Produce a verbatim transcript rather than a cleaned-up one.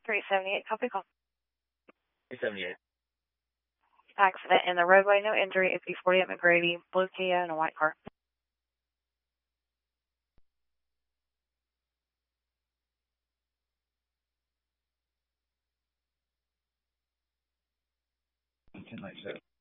three seventy-eight, copy call. three seventy-eight. Accident in the roadway, no injury. It's B forty at McGrady, blue Kia and a white car. ten ninety-seven.